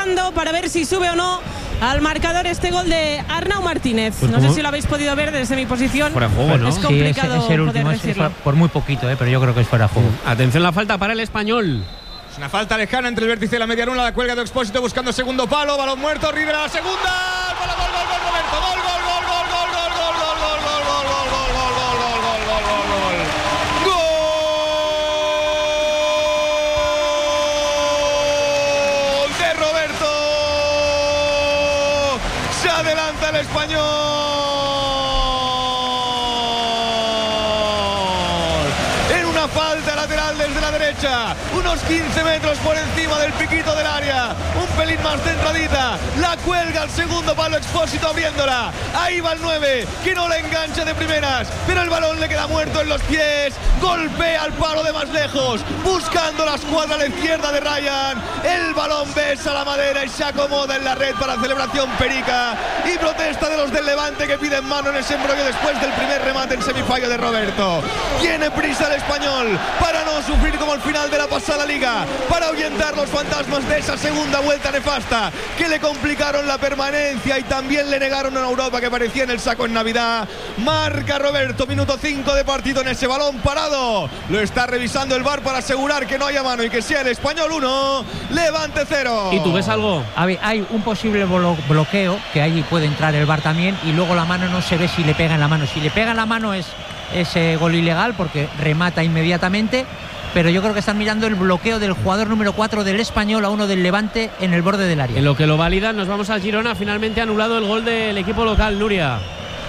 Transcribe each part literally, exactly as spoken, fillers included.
rezando para ver si sube o no al marcador este gol de Arnau Martínez. Pues no ¿cómo? sé si lo habéis podido ver desde mi posición. Fuera de juego, ¿no? Es complicado sí, es, es el poder último, es, decirlo. es por muy poquito, eh, pero yo creo que es fuera de juego. Atención, la falta para el Español. Es una falta lejana entre el vértice y la media luna. La cuelga de Expósito buscando segundo palo. Balón muerto. Rivera la segunda. Gol, gol, gol, gol, Roberto. Gol, gol, gol, gol, gol, gol, gol, gol, gol, gol, gol, gol, gol, gol, gol, gol, gol, gol, gol. Gol de Roberto. Se adelanta el Español. En una falta lateral desde la derecha. Unos quince metros por encima del piquito del área. Un pelín más centradita. La cuelga al segundo palo Expósito abriéndola. Ahí va el nueve, que no la engancha de primeras, pero el balón le queda muerto en los pies. Golpea al palo de más lejos, buscando la escuadra a la izquierda de Ryan. El balón besa la madera y se acomoda en la red para celebración perica y protesta de los del Levante, que piden mano en ese embrollo después del primer remate en semifallo de Roberto. Tiene prisa el Español para no sufrir como al final de la pasada liga, para ahuyentar los fantasmas de esa segunda vuelta nefasta que le complicaron la permanencia y también le negaron a Europa, que parecía en el saco en Navidad. Marca Roberto, minuto cinco de partido en ese balón parado. Lo está revisando el V A R para asegurar que no haya mano y que sea el Español uno, Levante cero. ¿Y tú ves algo? A ver, hay un posible blo- bloqueo, que ahí puede entrar el V A R también, y luego la mano no se ve si le pega en la mano. Si le pega en la mano es ese gol ilegal porque remata inmediatamente. Pero yo creo que están mirando el bloqueo del jugador número cuatro del Español a uno del Levante en el borde del área. En lo que lo validan, nos vamos a Girona. Finalmente anulado el gol del equipo local, Nuria.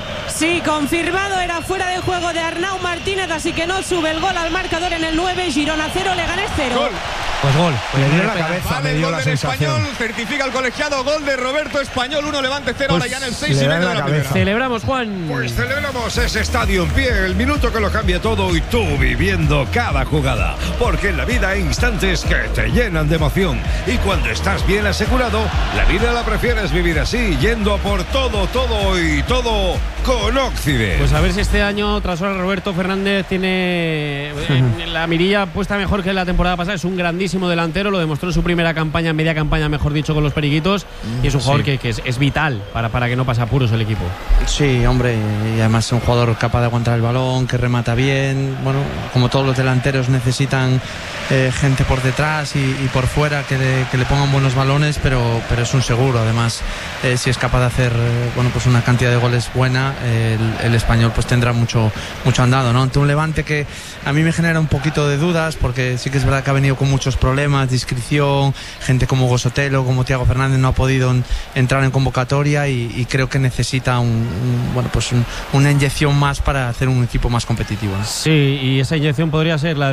Sí, confirmado, era fuera de juego de Arnau Martínez, así que no sube el gol al marcador en el nueve. Girona cero, Leganés cero. Gol. Pues gol. Pues Le dio la pega. cabeza, Vale, me el dio gol la del sensación. Español, certifica el colegiado. Gol de Roberto, Español uno, Levante cero. Pues ahora ya en el seis le y da medio la de la cabeza. primera. Celebramos, Juan. Pues celebramos ese estadio en pie, el minuto que lo cambia todo y tú viviendo cada jugada. Porque en la vida hay instantes que te llenan de emoción. Y cuando estás bien asegurado, la vida la prefieres vivir así, yendo a por todo, todo y todo con Occident. Pues a ver si este año, tras ahora, Roberto Fernández tiene eh, la mirilla puesta mejor que la temporada pasada. Es un grandísimo delantero, lo demostró en su primera campaña, media campaña, mejor dicho, con los Periquitos. Y es un jugador Sí. que, que es, es vital para, para que no pase apuros el equipo. Sí, hombre, y además es un jugador capaz de aguantar el balón, que remata bien. Bueno, como todos los delanteros necesitan eh, gente por detrás y, y por fuera que le, que le pongan buenos balones, pero, pero es un seguro. Además, eh, si es capaz de hacer eh, bueno, pues una cantidad de goles buena, eh, el, el Español pues tendrá mucho, mucho andado, ¿no? Ante un Levante que a mí me genera un poquito de dudas, porque sí que es verdad que ha venido con muchos problemas de inscripción, gente como Gosotelo, como Thiago Fernández no ha podido en, entrar en convocatoria y, y creo que necesita un, un, bueno, pues un, una inyección más para hacer un equipo más competitivo, ¿no? Sí, y esa inyección podría ser la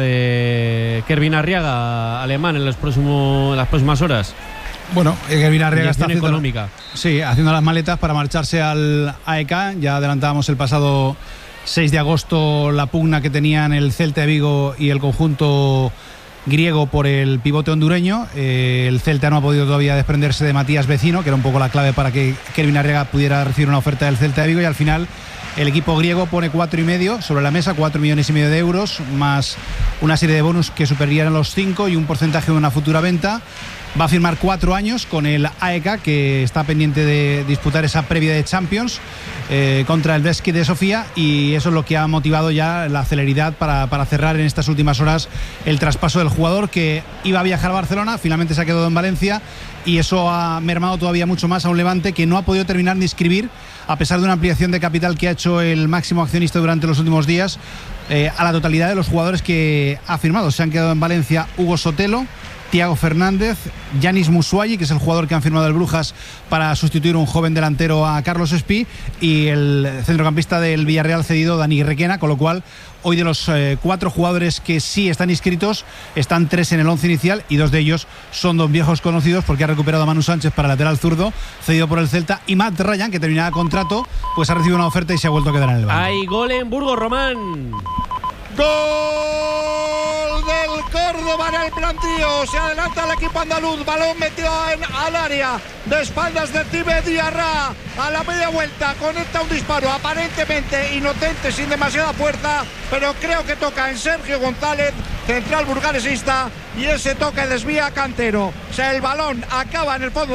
de Kervin Arriaga, alemán, en, los próximos, en las próximas horas. Bueno, Kervin Arriaga está Inyección haciendo, económica. sí, haciendo las maletas para marcharse al A E K. Ya adelantábamos el pasado seis de agosto la pugna que tenían el Celta de Vigo y el conjunto griego por el pivote hondureño. Eh, el Celta no ha podido todavía desprenderse de Matías Vecino, que era un poco la clave para que Kervin Arriaga pudiera recibir una oferta del Celta de Vigo, y al final el equipo griego pone cuatro y medio sobre la mesa, cuatro millones y medio de euros, más una serie de bonus que superarían los cinco y un porcentaje de una futura venta. Va a firmar cuatro años con el A E K, que está pendiente de disputar esa previa de Champions eh, contra el Beskid de Sofía, y eso es lo que ha motivado ya la celeridad para, para cerrar en estas últimas horas el traspaso del jugador, que iba a viajar a Barcelona, finalmente se ha quedado en Valencia, y eso ha mermado todavía mucho más a un Levante que no ha podido terminar de inscribir, a pesar de una ampliación de capital que ha hecho el máximo accionista durante los últimos días, eh, a la totalidad de los jugadores que ha firmado. Se han quedado en Valencia Hugo Sotelo, Thiago Fernández, Yanis Musuayi, que es el jugador que han firmado el Brujas para sustituir un joven delantero a Carlos Espí, y el centrocampista del Villarreal cedido, Dani Requena, con lo cual hoy de los eh, cuatro jugadores que sí están inscritos, están tres en el once inicial, y dos de ellos son dos viejos conocidos, porque ha recuperado a Manu Sánchez para lateral zurdo, cedido por el Celta, y Matt Ryan, que terminaba contrato, pues ha recibido una oferta y se ha vuelto a quedar en el banco. Hay gol en Burgos, Román. Gol del Córdoba en el plantío. Se adelanta el equipo andaluz. Balón metido en, al área de espaldas de Tibe Diarra. A la media vuelta conecta un disparo aparentemente inocente, sin demasiada fuerza, pero creo que toca en Sergio González, central burgalesista, y ese toque desvía a Cantero. O sea, el balón acaba en el fondo